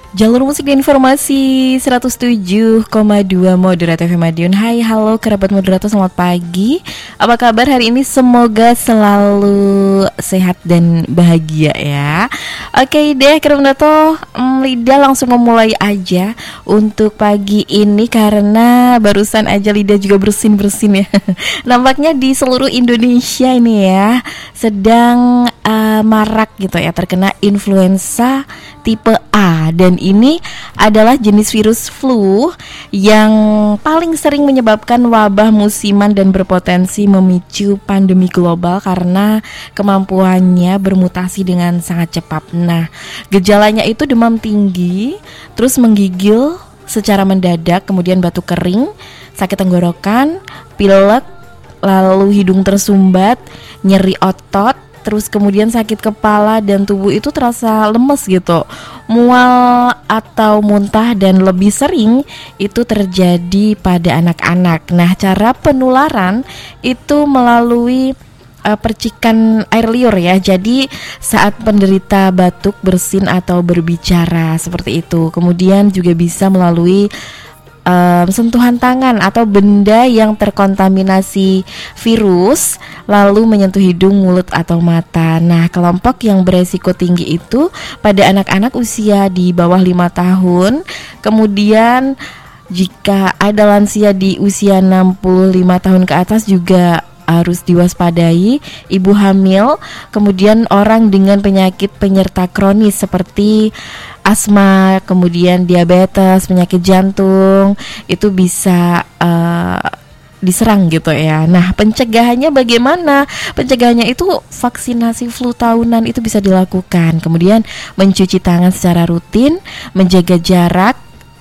Jalur musik dan informasi 107,2 Moderat FM Madiun. Hai, halo kerabat Moderator, selamat pagi. Apa kabar hari ini? Semoga selalu sehat dan bahagia ya. Oke deh kerabat Moderator, Lida langsung memulai aja untuk pagi ini karena barusan aja Lida juga bersin-bersin ya. Nampaknya di seluruh Indonesia ini ya sedang marak gitu ya, terkena influenza tipe A, dan ini adalah jenis virus flu yang paling sering menyebabkan wabah musiman dan berpotensi memicu pandemi global karena kemampuannya bermutasi dengan sangat cepat. Nah, gejalanya itu demam tinggi, terus menggigil secara mendadak, kemudian batuk kering, sakit tenggorokan, pilek, lalu hidung tersumbat, nyeri otot, terus kemudian sakit kepala dan tubuh itu terasa lemes gitu, mual atau muntah, dan lebih sering itu terjadi pada anak-anak. Nah, cara penularan itu melalui percikan air liur ya. Jadi saat penderita batuk, bersin atau berbicara seperti itu. Kemudian juga bisa melalui sentuhan tangan atau benda yang terkontaminasi virus lalu menyentuh hidung, mulut atau mata. Nah, kelompok yang beresiko tinggi itu pada anak-anak usia di bawah 5 tahun. Kemudian jika ada lansia di usia 65 tahun ke atas juga harus diwaspadai, ibu hamil, kemudian orang dengan penyakit penyerta kronis seperti asma, kemudian diabetes, penyakit jantung, itu bisa diserang gitu ya. Nah, pencegahannya bagaimana? Pencegahannya itu vaksinasi flu tahunan itu bisa dilakukan. Kemudian mencuci tangan secara rutin, menjaga jarak,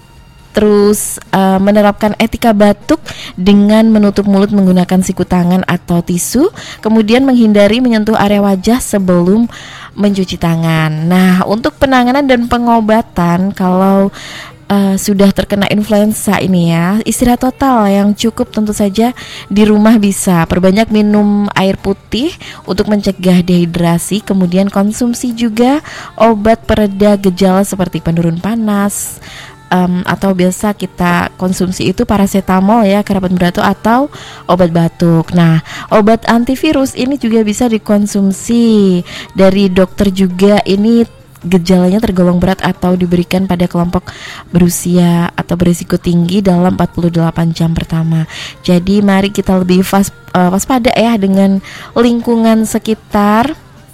terus menerapkan etika batuk dengan menutup mulut menggunakan siku tangan atau tisu, kemudian menghindari menyentuh area wajah sebelum mencuci tangan. Nah, untuk penanganan dan pengobatan kalau sudah terkena influenza ini ya, istirahat total yang cukup tentu saja di rumah bisa. Perbanyak minum air putih untuk mencegah dehidrasi, kemudian konsumsi juga obat pereda gejala seperti penurun panas, atau biasa kita konsumsi itu paracetamol ya kerabat Moderator, atau obat batuk. Nah, obat antivirus ini juga bisa dikonsumsi dari dokter juga. Ini gejalanya tergolong berat atau diberikan pada kelompok berusia atau berisiko tinggi dalam 48 jam pertama. Jadi mari kita lebih waspada ya dengan lingkungan sekitar.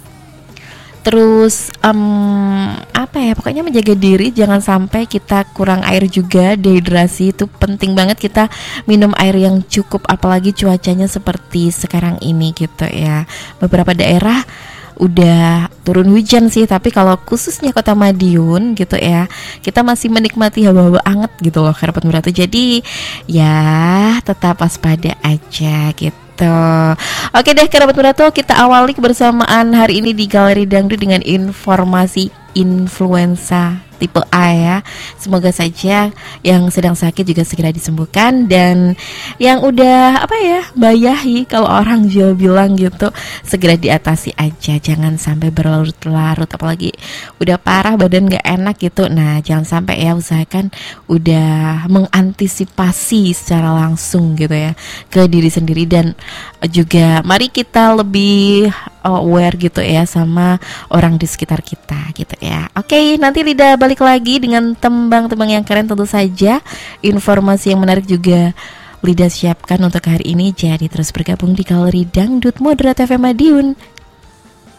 Terus pokoknya menjaga diri, jangan sampai kita kurang air juga. Dehidrasi itu penting banget, kita minum air yang cukup, apalagi cuacanya seperti sekarang ini gitu ya. Beberapa daerah udah turun hujan sih, tapi kalau khususnya Kota Madiun gitu ya, kita masih menikmati hawa-hawa anget gitu loh kerabat Moderator. Jadi ya tetap waspada aja gitu. Oke deh kerabat Moderator, kita awali kebersamaan hari ini di Galeri Dangdut dengan informasi influenza tipe A ya. Semoga saja yang sedang sakit juga segera disembuhkan, dan yang udah bayahi kalau orang Jawa bilang gitu, segera diatasi aja, jangan sampai berlarut-larut, apalagi udah parah badan gak enak gitu. Nah, jangan sampai ya, usahakan udah mengantisipasi secara langsung gitu ya ke diri sendiri, dan juga mari kita lebih aware gitu ya sama orang di sekitar kita gitu ya. Oke, nanti Lida balik lagi dengan tembang-tembang yang keren tentu saja. Informasi yang menarik juga Lida siapkan untuk hari ini. Jadi terus bergabung di Galeri Dangdut Moderat FM Madiun.